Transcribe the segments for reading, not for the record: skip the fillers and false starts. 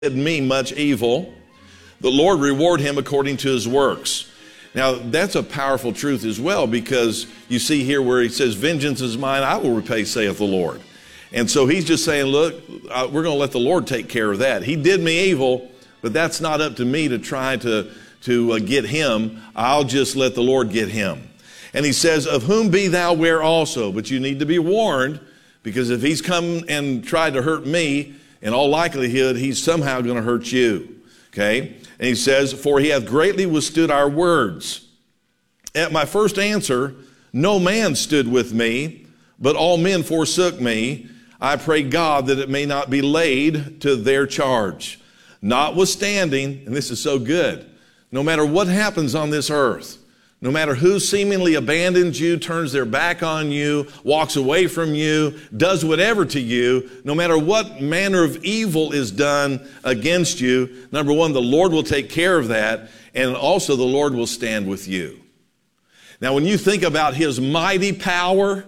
did me much evil, the Lord reward him according to his works. Now, that's a powerful truth as well, because you see here where he says, vengeance is mine, I will repay, saith the Lord. And so he's just saying, look, we're going to let the Lord take care of that. He did me evil, but that's not up to me to try to get him. I'll just let the Lord get him. And he says, of whom be thou ware also? But you need to be warned, because if he's come and tried to hurt me, in all likelihood, he's somehow going to hurt you. Okay? And he says, for he hath greatly withstood our words. At my first answer, no man stood with me, but all men forsook me. I pray God that it may not be laid to their charge. Notwithstanding, and this is so good, no matter what happens on this earth, no matter who seemingly abandons you, turns their back on you, walks away from you, does whatever to you, no matter what manner of evil is done against you, number one, the Lord will take care of that, and also the Lord will stand with you. Now, when you think about his mighty power,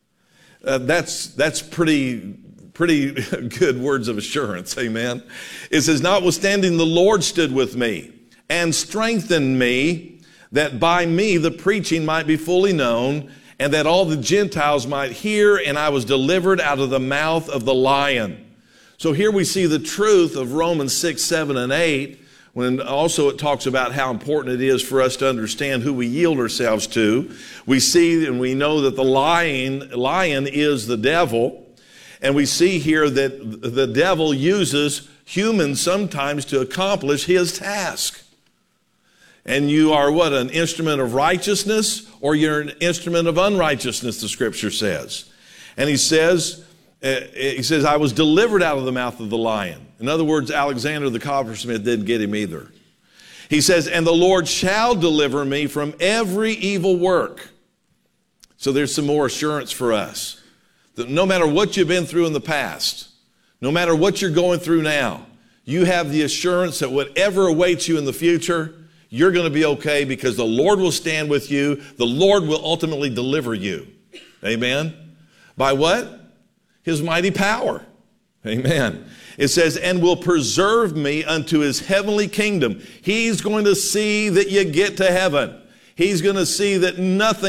that's pretty good words of assurance, amen? It says, notwithstanding, the Lord stood with me and strengthened me, that by me the preaching might be fully known, and that all the Gentiles might hear, and I was delivered out of the mouth of the lion. So here we see the truth of Romans 6, 7, and 8, when also it talks about how important it is for us to understand who we yield ourselves to. We see and we know that the lion is the devil, and we see here that the devil uses humans sometimes to accomplish his task. And you are what? An instrument of righteousness, or you're an instrument of unrighteousness, the scripture says. And he says, I was delivered out of the mouth of the lion. In other words, Alexander the coppersmith didn't get him either. He says, and the Lord shall deliver me from every evil work. So there's some more assurance for us. That no matter what you've been through in the past, no matter what you're going through now, you have the assurance that whatever awaits you in the future, you're going to be okay, because the Lord will stand with you. The Lord will ultimately deliver you. Amen? By what? His mighty power. Amen. It says, and will preserve me unto his heavenly kingdom. He's going to see that you get to heaven. He's going to see that nothing